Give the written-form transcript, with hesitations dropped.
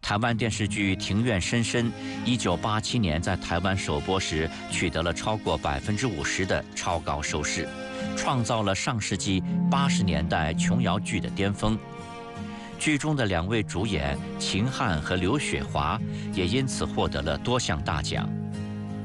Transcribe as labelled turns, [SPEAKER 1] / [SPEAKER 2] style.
[SPEAKER 1] 台湾电视剧《庭院深深》1987年在台湾首播时，取得了超过50%的超高收视，创造了上世纪80年代琼瑶剧的巅峰。剧中的2位主演秦汉和刘雪华也因此获得了多项大奖。